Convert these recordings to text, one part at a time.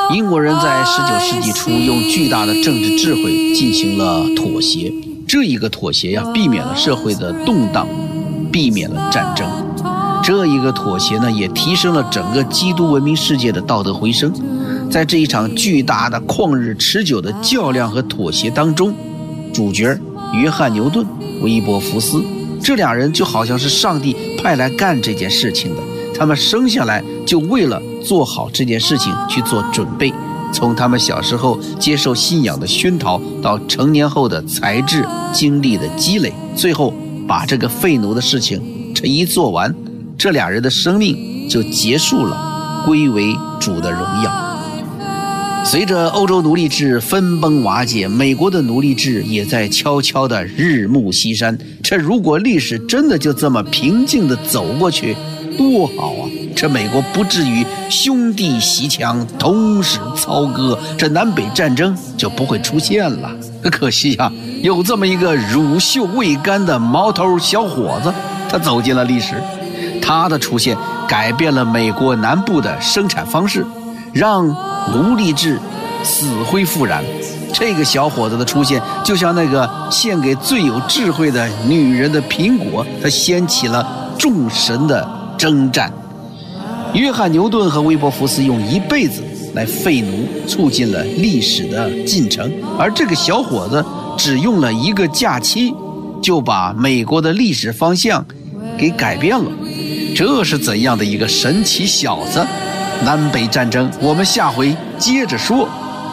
英国人在19世纪初用巨大的政治智慧进行了妥协，这一个妥协避免了社会的动荡，避免了战争。这一个妥协也提升了整个基督文明世界的道德回声。在这一场巨大的旷日持久的较量和妥协当中，主角约翰牛顿、威伯福斯这两人就好像是上帝派来干这件事情的，他们生下来就为了做好这件事情去做准备，从他们小时候接受信仰的熏陶到成年后的才智经历的积累，最后把这个废奴的事情这一做完，这俩人的生命就结束了，归为主的荣耀。随着欧洲奴隶制分崩瓦解，美国的奴隶制也在悄悄的日暮西山。这如果历史真的就这么平静的走过去，多好啊！这美国不至于兄弟阋墙同时操戈，这南北战争就不会出现了。可惜有这么一个乳臭未干的毛头小伙子，他走进了历史。他的出现改变了美国南部的生产方式，让奴隶制死灰复燃。这个小伙子的出现就像那个献给最有智慧的女人的苹果，他掀起了众神的征战。约翰牛顿和威伯福斯用一辈子来废奴，促进了历史的进程，而这个小伙子只用了一个假期就把美国的历史方向给改变了。这是怎样的一个神奇小子？南北战争我们下回接着说。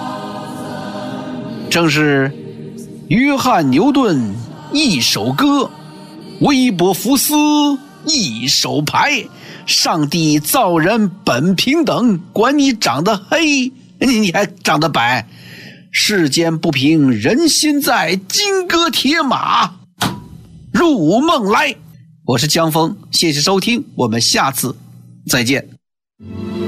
正是约翰牛顿一首歌，威伯福斯一手牌，上帝造人本平等，管你长得黑你还长得白，世间不平人心在，金戈铁马入梦来。我是江峰，谢谢收听，我们下次再见。